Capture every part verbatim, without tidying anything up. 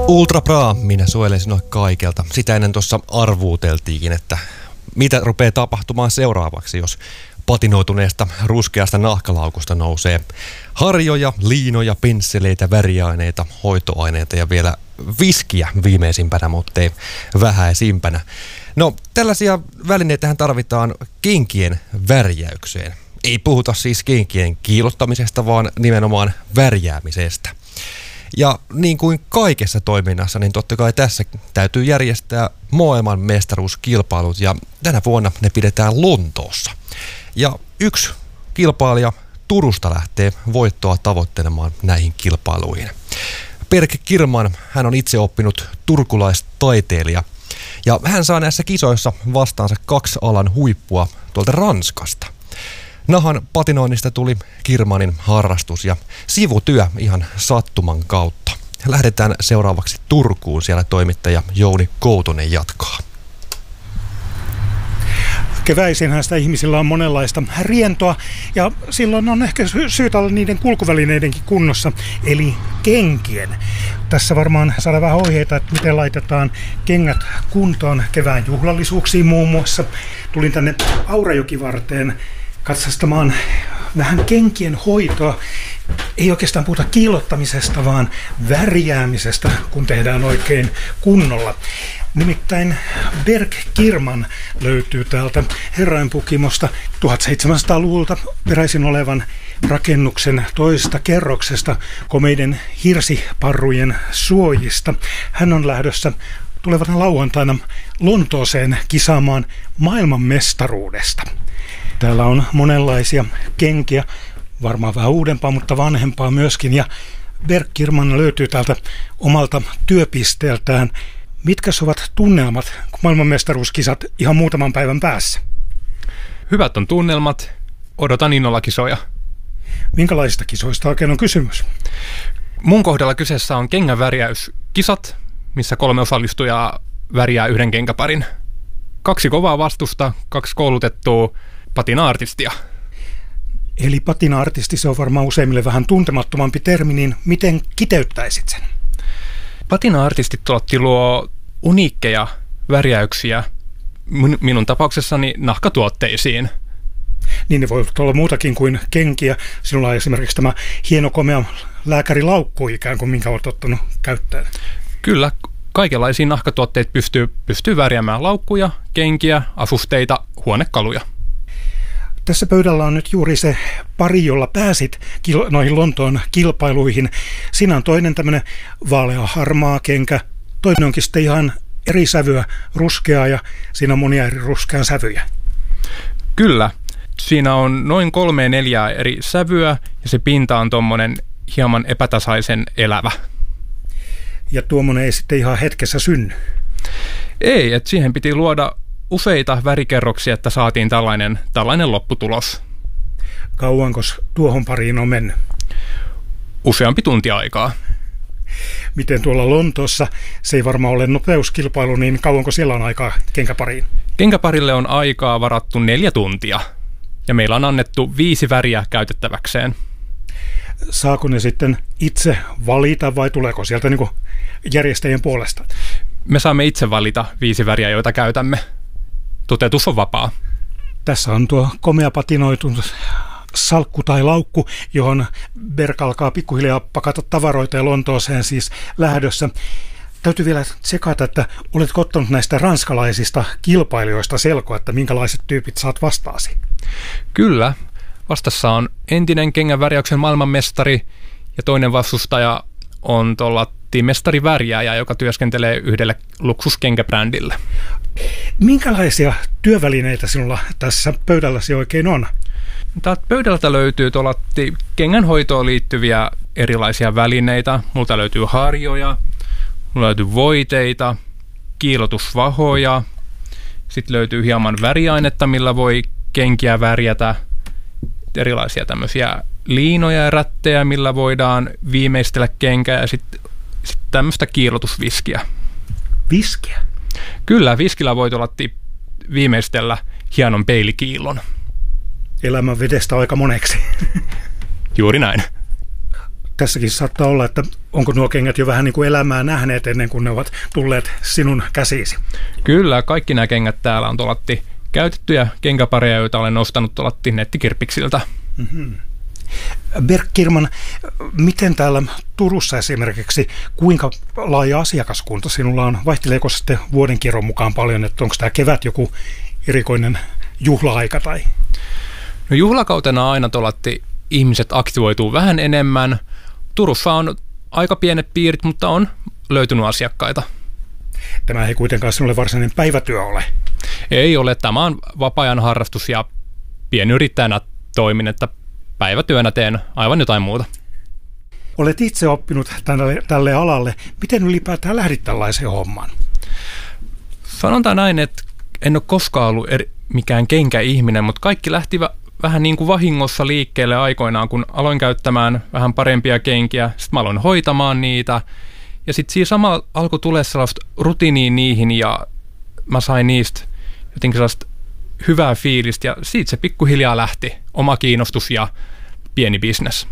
Ultra Bra, minä suojelen sinua kaikelta. Sitä ennen tuossa arvuuteltiinkin, että mitä rupeaa tapahtumaan seuraavaksi, jos patinoituneesta ruskeasta nahkalaukusta nousee harjoja, liinoja, pensseleitä, väriaineita, hoitoaineita ja vielä viskiä viimeisimpänä, mutta ei vähäisimpänä. No, tällaisia välineitähän tarvitaan kenkien värjäykseen. Ei puhuta siis kenkien kiillottamisesta, vaan nimenomaan värjäämisestä. Ja niin kuin kaikessa toiminnassa, niin totta kai tässä täytyy järjestää maailman mestaruuskilpailut ja tänä vuonna ne pidetään Lontoossa. Ja yksi kilpailija Turusta lähtee voittoa tavoittelemaan näihin kilpailuihin. Berg Kirman, hän on itse oppinut turkulaistaiteilija ja hän saa näissä kisoissa vastaansa kaksi alan huippua tuolta Ranskasta. Nahan patinoinnista tuli Kirmanin harrastus ja sivutyö ihan sattuman kautta. Lähdetään seuraavaksi Turkuun, siellä toimittaja Jouni Koutonen jatkaa. Keväisinhän sitä ihmisillä on monenlaista rientoa ja silloin on ehkä sy- syytä olla niiden kulkuvälineidenkin kunnossa, eli kenkien. Tässä varmaan saadaan vähän ohjeita, että miten laitetaan kengät kuntoon kevään juhlallisuuksiin muun muassa. Tulin tänne Aurajokivarteen katsastamaan vähän kenkien hoitoa. Ei oikeastaan puhuta kiillottamisesta, vaan värjäämisestä, kun tehdään oikein kunnolla. Nimittäin Berg Kirman löytyy täältä Herrainpukimosta tuhatseitsemänsataaluvulta peräisin olevan rakennuksen toisesta kerroksesta komeiden hirsiparrujen suojista. Hän on lähdössä tulevana lauantaina Lontooseen kisaamaan maailmanmestaruudesta. Täällä on monenlaisia kenkiä, varmaan vähän uudempaa, mutta vanhempaa myöskin. Ja Berg Kirman löytyy täältä omalta työpisteeltään. Mitkä ovat tunnelmat, kun maailmanmestaruuskisat ihan muutaman päivän päässä? Hyvät on tunnelmat. Odotan innolla kisoja. Minkälaisista kisoista oikein on kysymys? Mun kohdalla kyseessä on kengänvärjäyskisat, missä kolme osallistujaa värjää yhden kenkäparin. Kaksi kovaa vastusta, kaksi koulutettua patina-artistia. Eli patina-artisti, se on varmaan useimmille vähän tuntemattomampi termi, niin miten kiteyttäisit sen? Patina-artistit tuotti luo uniikkeja värjäyksiä minun tapauksessani nahkatuotteisiin. Niin ne voivat olla muutakin kuin kenkiä. Sinulla on esimerkiksi tämä hieno komea lääkärilaukku ikään kuin, minkä olet ottanut käyttöön. Kyllä, kaikenlaisia nahkatuotteita pystyy, pystyy värjäämään laukkuja, kenkiä, asusteita, huonekaluja. Tässä pöydällä on nyt juuri se pari, jolla pääsit kil- noihin Lontoon kilpailuihin. Siinä on toinen tämmöinen vaalea harmaa kenkä, toinen onkin sitten ihan eri sävyä, ruskeaa, ja siinä on monia eri ruskean sävyjä. Kyllä, siinä on noin kolme neljää eri sävyä ja se pinta on tommonen hieman epätasaisen elävä. Ja tuommoinen ei sitten ihan hetkessä synny? Ei, että siihen piti luoda useita värikerroksia, että saatiin tällainen, tällainen lopputulos. Kauanko tuohon pariin on mennyt? Useampi tunti aikaa. Miten tuolla Lontoossa, se ei varmaan ole nopeuskilpailu, niin kauanko siellä on aikaa kenkäpariin? Kenkäparille on aikaa varattu neljä tuntia ja meillä on annettu viisi väriä käytettäväkseen. Saako ne sitten itse valita vai tuleeko sieltä niin kuin järjestäjien puolesta? Me saamme itse valita viisi väriä, joita käytämme. Toteutus on vapaa. Tässä on tuo komea patinoitunut salkku tai laukku, johon Berg alkaa pikkuhiljaa pakata tavaroita ja Lontooseen siis lähdössä. Täytyy vielä tsekata, että oletko ottanut näistä ranskalaisista kilpailijoista selkoa, että minkälaiset tyypit saat vastaasi? Kyllä. Vastassa on entinen kengänvärjäyksen maailmanmestari ja toinen vastustaja on tuolla mestarivärjääjä, joka työskentelee yhdelle luksuskenkäbrändille. Minkälaisia työvälineitä sinulla tässä pöydälläsi oikein on? Täältä pöydältä löytyy tuolla kengänhoitoon liittyviä erilaisia välineitä. Multa löytyy harjoja, mulla löytyy voiteita, kiillotusvahoja, sitten löytyy hieman väriainetta, millä voi kenkiä värjätä, erilaisia tämmöisiä liinoja ja rättejä, millä voidaan viimeistellä kenkää ja sitten sit tämmöistä kiillotusviskiä. Viskiä? Kyllä, viskillä voi tuolla viimeistellä hienon peilikiillon. Elämän vedestä aika moneksi. Juuri näin. Tässäkin saattaa olla, että onko nuo kengät jo vähän niin kuin elämää nähneet ennen kuin ne ovat tulleet sinun käsiisi? Kyllä, kaikki nämä kengät täällä on tuolatti käytettyjä kenkäpareja, joita olen ostanut tuolatti nettikirppiksiltä. Mm-hmm. Berg Kirman, miten täällä Turussa esimerkiksi, kuinka laaja asiakaskunta sinulla on? Vaihteleeko se sitten vuoden kierron mukaan paljon, että onko tämä kevät joku erikoinen juhla-aika? Tai? No juhlakautena aina tuolatti ihmiset aktivoituu vähän enemmän. Turussa on aika pienet piirit, mutta on löytynyt asiakkaita. Tämä ei kuitenkaan sinulle varsinainen päivätyö ole. Ei ole. Tämä on vapaa-ajan harrastus ja pienyrittäjänä toimin, että päivätyönä teen aivan jotain muuta. Olet itse oppinut tälle, tälle alalle. Miten ylipäätään lähdit tällaiseen hommaan? Sanotaan näin, että en ole koskaan ollut eri, mikään kenkäihminen, mutta kaikki lähti v- vähän niin kuin vahingossa liikkeelle aikoinaan, kun aloin käyttämään vähän parempia kenkiä. Sitten mä aloin hoitamaan niitä. Ja sitten siinä samalla alkoi tulla sellaista rutiiniä niihin ja mä sain niistä jotenkin sellaista hyvää fiilistä ja siitä se pikkuhiljaa lähti. Oma kiinnostus ja pieni bisnes.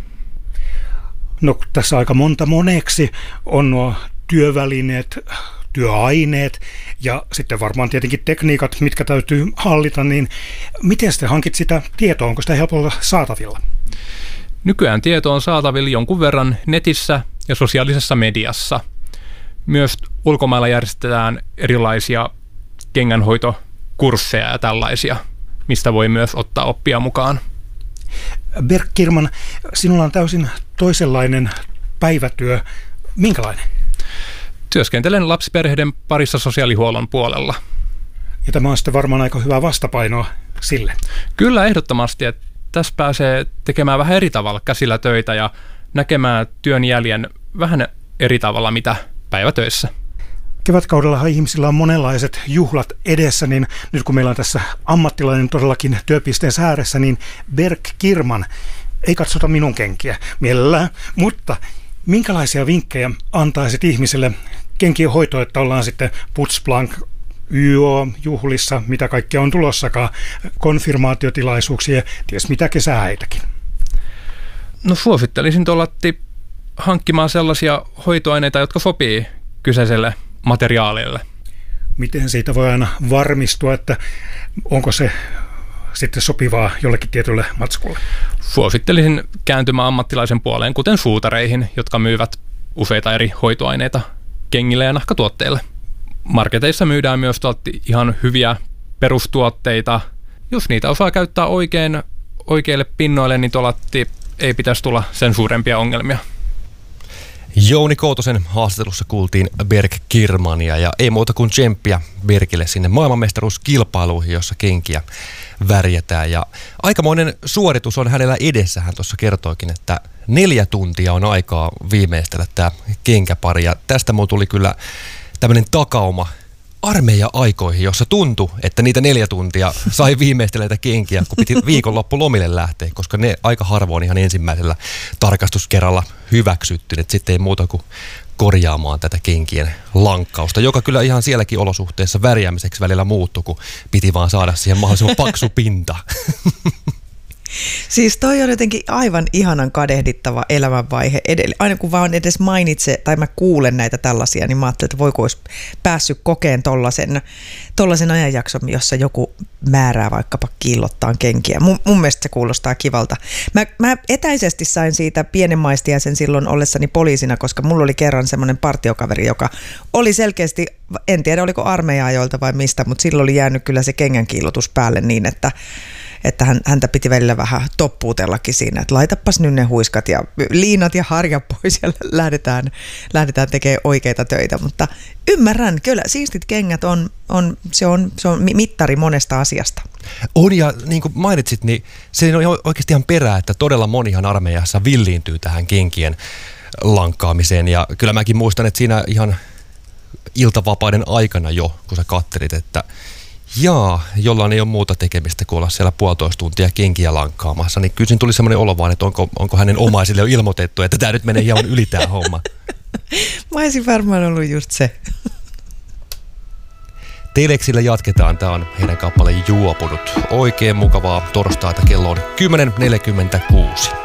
No tässä aika monta moneksi on nuo työvälineet, työaineet ja sitten varmaan tietenkin tekniikat, mitkä täytyy hallita, niin miten sitten hankit sitä tietoa? Onko sitä helpolla saatavilla? Nykyään tieto on saatavilla jonkun verran netissä ja sosiaalisessa mediassa. Myös ulkomailla järjestetään erilaisia kengänhoitokursseja ja tällaisia, mistä voi myös ottaa oppia mukaan. Berg Kirman, sinulla on täysin toisenlainen päivätyö. Minkälainen? Työskentelen lapsiperheiden parissa sosiaalihuollon puolella. Ja tämä on sitten varmaan aika hyvää vastapainoa sille. Kyllä ehdottomasti, että tässä pääsee tekemään vähän eri tavalla käsillä töitä ja näkemään työn jäljen vähän eri tavalla mitä päivätöissä. Kevätkaudellahan ihmisillä on monenlaiset juhlat edessä, niin nyt kun meillä on tässä ammattilainen todellakin työpisteessä ääressä, niin Berg Kirman, ei katsota minun kenkiä mielellään, mutta minkälaisia vinkkejä antaisit ihmisille kenkien hoitoon, että ollaan sitten Putzplank, Y O-juhlissa, mitä kaikkea on tulossakaan, konfirmaatiotilaisuuksia, ties mitä kesähäitäkin? No suosittelisin tuollatti hankkimaan sellaisia hoitoaineita, jotka sopii kyseiselle materiaalille. Miten siitä voi aina varmistua, että onko se sitten sopivaa jollekin tietylle matskulle? Suosittelisin kääntymään ammattilaisen puoleen, kuten suutareihin, jotka myyvät useita eri hoitoaineita kengille ja nahkatuotteille. Marketeissa myydään myös ihan hyviä perustuotteita. Jos niitä osaa käyttää oikein, oikeille pinnoille, niin tuollatti ei pitäisi tulla sen suurempia ongelmia. Jouni Koutosen haastattelussa kuultiin Berg Kirmania ja ei muuta kuin tsemppiä Bergille sinne maailmanmestaruuskilpailuihin, jossa kenkiä värjätään. Ja aikamoinen suoritus on hänellä edessä. Hän tuossa kertoikin, että neljä tuntia on aikaa viimeistellä tämä kenkäpari. Ja tästä mulla tuli kyllä tämmöinen takauma armeija-aikoihin, jossa tuntui, että niitä neljä tuntia sai viimeistellä kenkiä, kun piti viikonloppu lomille lähteä, koska ne aika harvoin ihan ensimmäisellä tarkastuskerralla hyväksytty, että sitten ei muuta kuin korjaamaan tätä kenkien lankkausta, joka kyllä ihan sielläkin olosuhteessa värjäämiseksi välillä muuttui, kun piti vaan saada siihen mahdollisimman paksu pinta. Siis toi on jotenkin aivan ihanan kadehdittava elämänvaihe. Edellä, aina kun vaan edes mainitse tai mä kuulen näitä tällaisia, niin mä ajattelin, että voiko olisi päässyt kokeen tollasen, tollasen ajanjakson, jossa joku määrää vaikkapa kiillottaan kenkiä. Mun, mun mielestä se kuulostaa kivalta. Mä, mä etäisesti sain siitä pienen maistiaisen silloin ollessani poliisina, koska mulla oli kerran semmoinen partiokaveri, joka oli selkeästi, en tiedä oliko armeija-ajoilta vai mistä, mutta silloin oli jäänyt kyllä se kengän kiillotus päälle niin, että että häntä piti välillä vähän toppuutellakin siinä, että laitapas nyt ne huiskat ja liinat ja harjat pois ja lähdetään, lähdetään tekemään oikeita töitä, mutta ymmärrän, kyllä siistit kengät on, on, se on, se on mittari monesta asiasta. On ja niin kuin mainitsit, niin se on oikeasti ihan perää, että todella monihan armeijassa villiintyy tähän kenkien lankkaamiseen ja kyllä mäkin muistan, että siinä ihan iltavapaiden aikana jo, kun sä kattelit, että jaa, jollain ei ole muuta tekemistä kuin olla siellä puolitoista tuntia kenkiä lankkaamassa, niin kyllä siinä tuli semmoinen olo vaan, että onko, onko hänen omaisille jo ilmoitettu, että tämä nyt menee hieman yli tämä homma. Mä olisin varmaan ollut just se. Teleksillä jatketaan, tämä on heidän kappaleen Juopunut. Oikein mukavaa torstaita, kello on kymmenen neljäkymmentäkuusi.